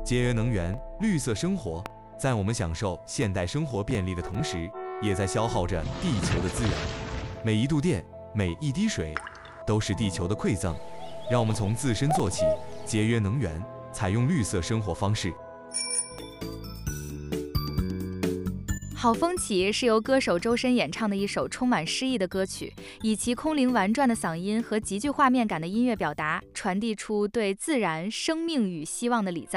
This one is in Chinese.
节约能源，绿色生活，在我们享受现代生活便利的同时，也在消耗着地球的资源。每一度电，每一滴水，都是地球的馈赠。让我们从自身做起，节约能源，采用绿色生活方式。 好风起是由歌手周深演唱的一首充满诗意的歌曲，以其空灵婉转的嗓音和极具画面感的音乐表达，传递出对自然、生命与希望的礼赞。